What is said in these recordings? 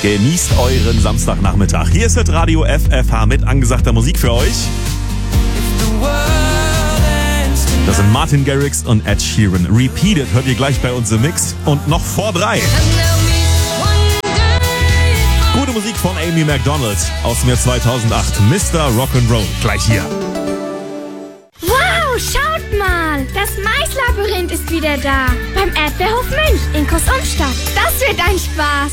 Genießt euren Samstagnachmittag. Hier ist das Radio FFH mit angesagter Musik für euch. Das sind Martin Garrix und Ed Sheeran. Repeated hört ihr gleich bei uns im Mix. Und noch vor 3. Gute Musik von Amy Macdonald aus dem Jahr 2008. Mr. Rock'n'Roll. Gleich hier. Wow, schaut mal. Das Maislabyrinth ist wieder da. Beim Erdbeerhof Münch in Großumstadt. Das wird ein Spaß.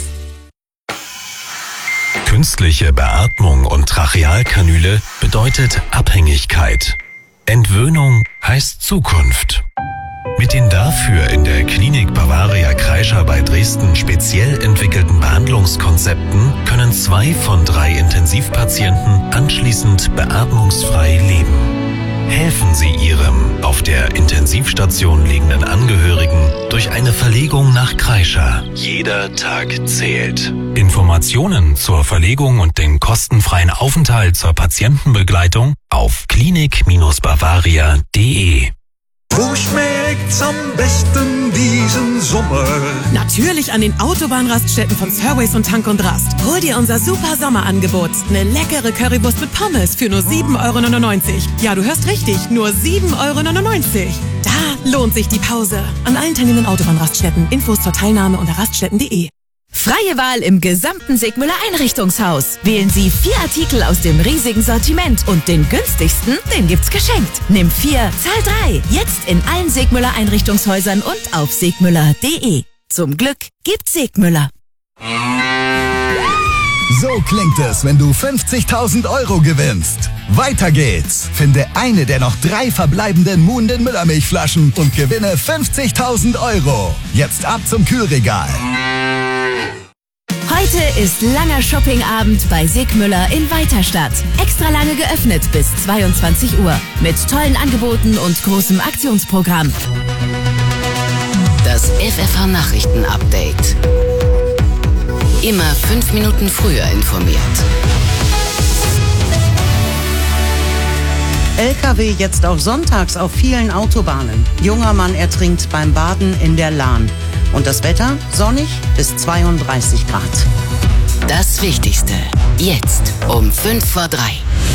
Künstliche Beatmung und Trachealkanüle bedeutet Abhängigkeit. Entwöhnung heißt Zukunft. Mit den dafür in der Klinik Bavaria Kreischer bei Dresden speziell entwickelten Behandlungskonzepten können 2 von 3 Intensivpatienten anschließend beatmungsfrei leben. Helfen Sie Ihrem auf der Intensivstation liegenden Angehörigen durch eine Verlegung nach Kreischer. Jeder Tag zählt. Informationen zur Verlegung und den kostenfreien Aufenthalt zur Patientenbegleitung auf klinik-bavaria.de. Wo schmeckt's am besten diesen Sommer? Natürlich an den Autobahnraststätten von Surways und Tank und Rast. Hol dir unser super Sommerangebot. Eine leckere Currywurst mit Pommes für nur 7,99 €. Ja, du hörst richtig, nur 7,99 €. Da lohnt sich die Pause. An allen teilnehmenden Autobahnraststätten. Infos zur Teilnahme unter raststätten.de. Freie Wahl im gesamten Segmüller Einrichtungshaus. Wählen Sie 4 Artikel aus dem riesigen Sortiment und den günstigsten, den gibt's geschenkt. Nimm 4, zahl 3. Jetzt in allen Segmüller Einrichtungshäusern und auf segmüller.de. Zum Glück gibt's Segmüller. So klingt es, wenn du 50.000 € gewinnst. Weiter geht's. Finde eine der noch 3 verbleibenden Muhnden Müllermilchflaschen und gewinne 50.000 €. Jetzt ab zum Kühlregal. Heute ist langer Shoppingabend bei Segmüller in Weiterstadt. Extra lange geöffnet bis 22 Uhr. Mit tollen Angeboten und großem Aktionsprogramm. Das FFH Nachrichten-Update. Immer 5 Minuten früher informiert. LKW jetzt auch sonntags auf vielen Autobahnen. Junger Mann ertrinkt beim Baden in der Lahn. Und das Wetter sonnig bis 32 Grad. Das Wichtigste jetzt um 5 vor 3.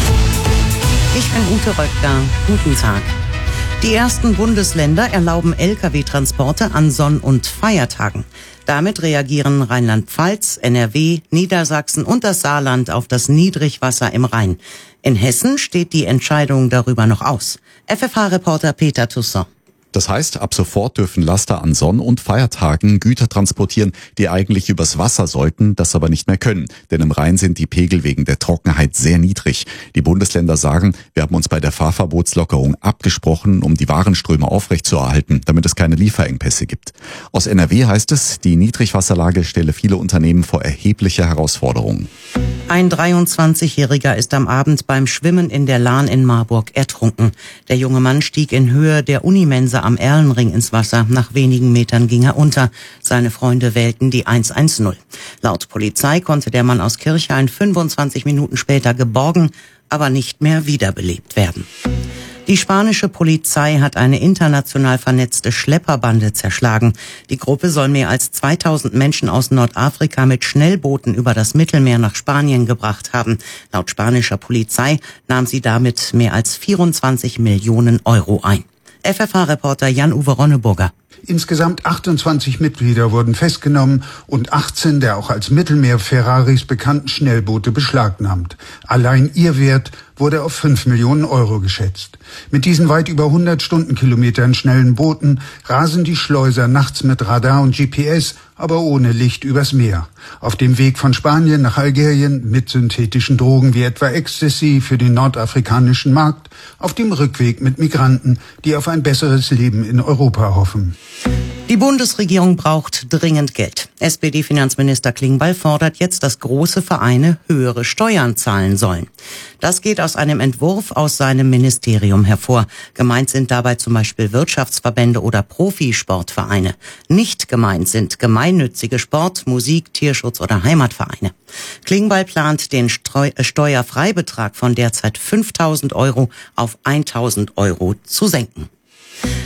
Ich bin Ute Röttger. Guten Tag. Die ersten Bundesländer erlauben Lkw-Transporte an Sonn- und Feiertagen. Damit reagieren Rheinland-Pfalz, NRW, Niedersachsen und das Saarland auf das Niedrigwasser im Rhein. In Hessen steht die Entscheidung darüber noch aus. FFH-Reporter Peter Toussaint. Das heißt, ab sofort dürfen Laster an Sonn- und Feiertagen Güter transportieren, die eigentlich übers Wasser sollten, das aber nicht mehr können. Denn im Rhein sind die Pegel wegen der Trockenheit sehr niedrig. Die Bundesländer sagen, wir haben uns bei der Fahrverbotslockerung abgesprochen, um die Warenströme aufrechtzuerhalten, damit es keine Lieferengpässe gibt. Aus NRW heißt es, die Niedrigwasserlage stelle viele Unternehmen vor erhebliche Herausforderungen. Ein 23-Jähriger ist am Abend beim Schwimmen in der Lahn in Marburg ertrunken. Der junge Mann stieg in Höhe der Unimensa am Erlenring ins Wasser. Nach wenigen Metern ging er unter. Seine Freunde wählten die 110. Laut Polizei konnte der Mann aus Kirchhain 25 Minuten später geborgen, aber nicht mehr wiederbelebt werden. Die spanische Polizei hat eine international vernetzte Schlepperbande zerschlagen. Die Gruppe soll mehr als 2000 Menschen aus Nordafrika mit Schnellbooten über das Mittelmeer nach Spanien gebracht haben. Laut spanischer Polizei nahm sie damit mehr als 24 Millionen € ein. FFH-Reporter Jan-Uwe Ronneburger. Insgesamt 28 Mitglieder wurden festgenommen und 18 der auch als Mittelmeer-Ferraris bekannten Schnellboote beschlagnahmt. Allein ihr Wert wurde auf 5 Millionen € geschätzt. Mit diesen weit über 100 Stundenkilometern schnellen Booten rasen die Schleuser nachts mit Radar und GPS, aber ohne Licht übers Meer. Auf dem Weg von Spanien nach Algerien mit synthetischen Drogen wie etwa Ecstasy für den nordafrikanischen Markt, auf dem Rückweg mit Migranten, die auf ein besseres Leben in Europa hoffen. Die Bundesregierung braucht dringend Geld. SPD-Finanzminister Klingbeil fordert jetzt, dass große Vereine höhere Steuern zahlen sollen. Das geht aus einem Entwurf aus seinem Ministerium hervor. Gemeint sind dabei zum Beispiel Wirtschaftsverbände oder Profisportvereine. Nicht gemeint sind gemeinnützige Sport-, Musik-, Tierschutz- oder Heimatvereine. Klingbeil plant, den Steuerfreibetrag von derzeit 5.000 € auf 1.000 € zu senken.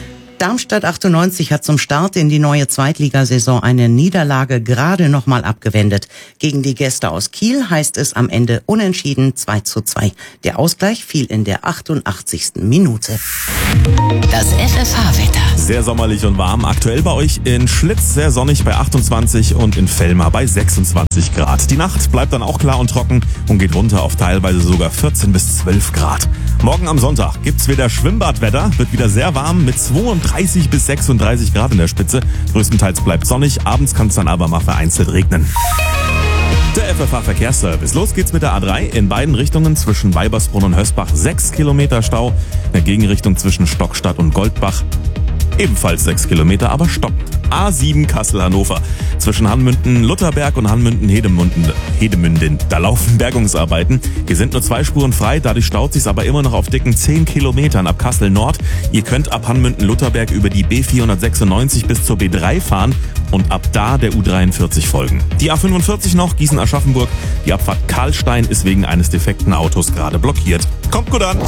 Darmstadt 98 hat zum Start in die neue Zweitligasaison eine Niederlage gerade nochmal abgewendet. Gegen die Gäste aus Kiel heißt es am Ende unentschieden 2:2. Der Ausgleich fiel in der 88. Minute. Das FFH-Wetter. Sehr sommerlich und warm. Aktuell bei euch in Schlitz sehr sonnig bei 28 und in Vellmar bei 26 Grad. Die Nacht bleibt dann auch klar und trocken und geht runter auf teilweise sogar 14 bis 12 Grad. Morgen am Sonntag gibt's wieder Schwimmbadwetter, wird wieder sehr warm mit 32 bis 36 Grad in der Spitze. Größtenteils bleibt sonnig, abends kann es dann aber mal vereinzelt regnen. Der FFH-Verkehrsservice. Los geht's mit der A3 in beiden Richtungen zwischen Weibersbrunn und Hösbach 6 Kilometer Stau. In der Gegenrichtung zwischen Stockstadt und Goldbach ebenfalls 6 Kilometer, aber stoppt. A7 Kassel-Hannover. Zwischen Hanmünden-Lutherberg und Hanmünden-Hedemünden. Da laufen Bergungsarbeiten. Hier sind nur 2 Spuren frei, dadurch staut sich's aber immer noch auf dicken 10 Kilometern ab Kassel Nord. Ihr könnt ab Hanmünden-Lutherberg über die B496 bis zur B3 fahren und ab da der U43 folgen. Die A45 noch, Gießen-Aschaffenburg. Die Abfahrt Karlstein ist wegen eines defekten Autos gerade blockiert. Kommt gut an!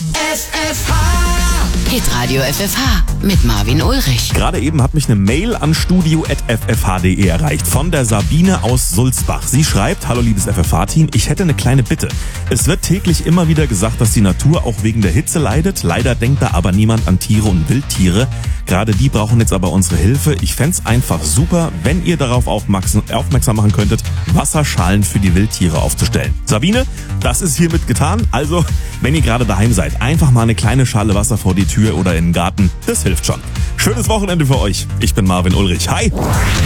Hitradio FFH mit Marvin Ulrich. Gerade eben hat mich eine Mail an studio@ffh.de erreicht von der Sabine aus Sulzbach. Sie schreibt: Hallo liebes FFH-Team, ich hätte eine kleine Bitte. Es wird täglich immer wieder gesagt, dass die Natur auch wegen der Hitze leidet. Leider denkt da aber niemand an Tiere und Wildtiere. Gerade die brauchen jetzt aber unsere Hilfe. Ich fänd's einfach super, wenn ihr darauf aufmerksam machen könntet, Wasserschalen für die Wildtiere aufzustellen. Sabine, das ist hiermit getan. Also, wenn ihr gerade daheim seid, einfach mal eine kleine Schale Wasser vor die Tür oder in den Garten. Das hilft schon. Schönes Wochenende für euch. Ich bin Marvin Ulrich. Hi!